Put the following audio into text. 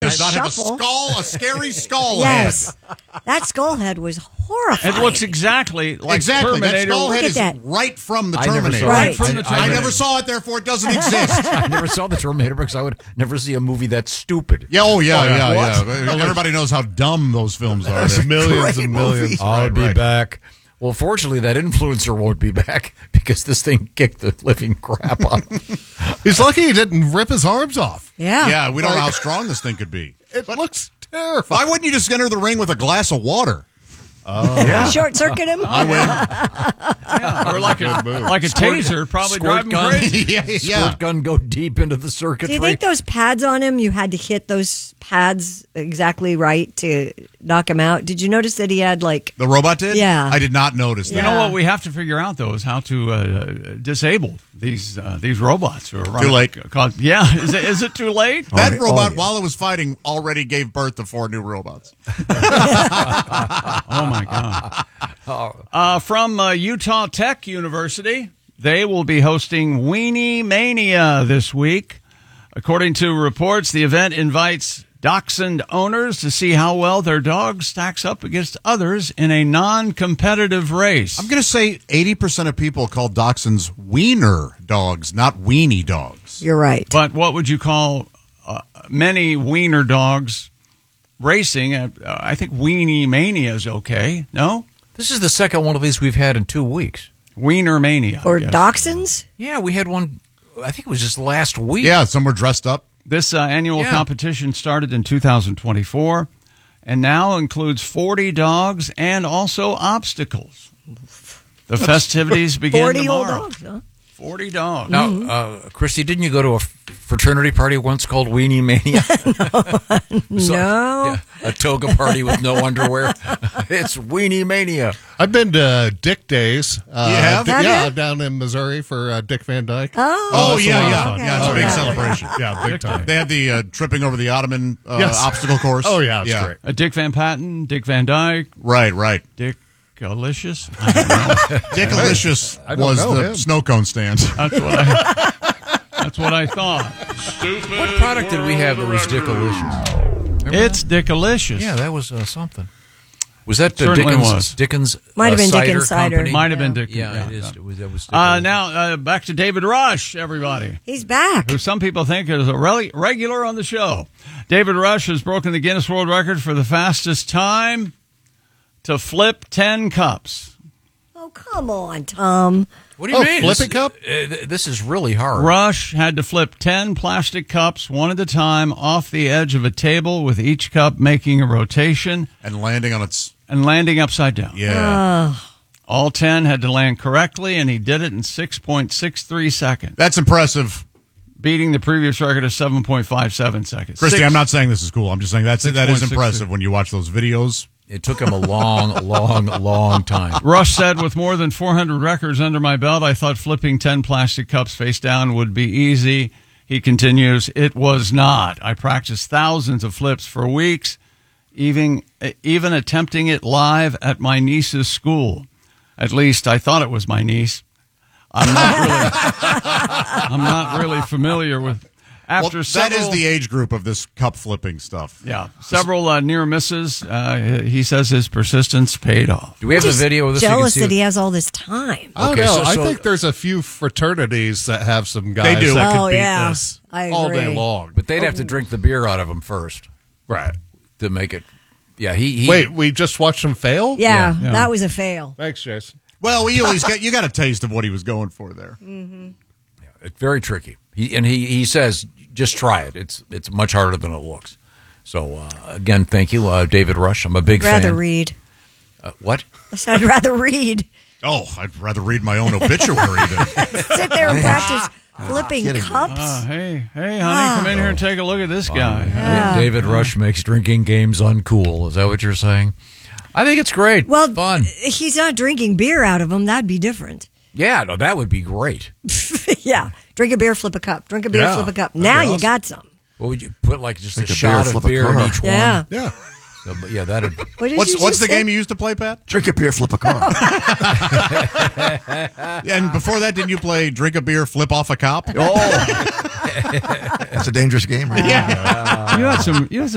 does not have a shuffle. skull, a scary skull Yes. head. That skull head was horrifying. It looks exactly like Exactly. That Terminator. skull head Look is at that. right from the I never Terminator. saw Right it. from the I Terminator. never saw it, therefore it doesn't exist. I never saw the Terminator because I would never see a movie that stupid. Yeah, yeah. What? Everybody knows how dumb those films are. There's millions and millions. movie. I'll be back. Well, fortunately, that influencer won't be back because this thing kicked the living crap out of him. He's lucky he didn't rip his arms off. Yeah. Yeah, we don't know how strong this thing could be. It looks terrifying. Why wouldn't you just enter the ring with a glass of water? Short circuit him. I win. Yeah, or like a taser, probably Squirt drive him gun. crazy. yeah. Squirt gun go deep into the circuitry. Do you think those pads on him, you had to hit those pads exactly right to knock him out? Did you notice that he had like... The robot did? Yeah. I did not notice You that. know what we have to figure out though is how to disable these robots. Who are running. Too late. Yeah, is it too late? That Oh, robot, yeah. while it was fighting, already gave birth to 4 new robots. Oh my God! From Utah Tech University, they will be hosting Weenie Mania this week. According to reports, the event invites dachshund owners to see how well their dog stacks up against others in a non-competitive race. I'm going to say 80% of people call dachshunds wiener dogs, not weenie dogs. You're right. But what would you call many wiener dogs racing? I think Weenie Mania is okay. No? This is the second one of these we've had in 2 weeks. Wiener Mania. Or yes. dachshunds? Yeah, we had one, I think it was just last week. Yeah, some were dressed up. This annual Yeah. competition started in 2024 and now includes 40 dogs and also obstacles. The festivities begin 40 old tomorrow. dogs, huh? 40 dogs. Now, Christy, didn't you go to a fraternity party once called Weenie Mania? No. A toga party with no underwear. It's Weenie Mania. I've been to Dick Days. You have? Have Yeah, you? down in Missouri for Dick Van Dyke. Oh, that's a yeah, lot of yeah. fun. Yeah, it's a big Okay. celebration. Yeah, big time. They had the tripping over the Ottoman Yes. obstacle course. Oh, yeah, it's great. Dick Van Patten, Dick Van Dyke, Right. Dick Alicious. I don't know. Dickalicious I don't was know the him. snow cone stand. That's what I thought. What product did we have that was Dickalicious? It's Dickalicious. Yeah, that was something. Was that Certainly Dickens? was. Dickens Might have been cider Dickens cider. company? Might have been Dick. Yeah, it is. It was Dickalicious. Now, back to David Rush, everybody. He's back. Who some people think is a regular on the show. David Rush has broken the Guinness World Record for the fastest time to flip 10 cups. Oh, come on, Tom. What do you mean? flipping cup? This is really hard. Rush had to flip 10 plastic cups, one at a time, off the edge of a table, with each cup making a rotation And landing on its... and landing upside down. Yeah. All 10 had to land correctly, and he did it in 6.63 seconds, That's impressive. beating the previous record of 7.57 seconds. Christy, I'm not saying this is cool. I'm just saying that is 6.63. impressive when you watch those videos. It took him a long time. Rush said, with more than 400 records under my belt, I thought flipping 10 plastic cups face down would be easy. He continues, it was not. I practiced thousands of flips for weeks, even attempting it live at my niece's school. At least I thought it was my niece. I'm not really familiar with... After Well, several, that is the age group of this cup flipping stuff. Yeah, several near misses. He says his persistence paid off. Do we have the Just video of this? jealous so you that can see he has all this time. I don't Okay, know. so- I think there's a few fraternities that have some guys They do. that Oh, could beat yeah. this I all day agree. long. But they'd have to drink the beer out of him first Right. to make it. Yeah, he Wait, we just watched him fail? Yeah, Yeah. that was a fail. Thanks, Jason. Well, you always you got a taste of what he was going for there. It's very tricky. He says, just try it. It's much harder than it looks. So, again, thank you, David Rush. I'm a big I'd rather fan. read. What? I said I'd rather read. Oh, I'd rather read my own obituary than... Sit there and practice flipping cups. Hey, honey, come in here and take a look at this guy. David Rush makes drinking games uncool. Is that what you're saying? I think it's great. Well, Fun. he's not drinking beer out of them. That'd be different. Yeah, no, that would be great. Yeah. Drink a beer, flip a cup. Drink a beer, Yeah, flip a cup. that'd Now be you awesome. got some. What would you put, like just Drink a a shot beer, of flip a beer in car. each Yeah. one? Yeah. So, but yeah, that'd. What did What's you the just say? game you used to play, Pat? Drink a beer, flip a car. And before that, didn't you play drink a beer, flip off a cop? It's a dangerous game. Right? Yeah. You had some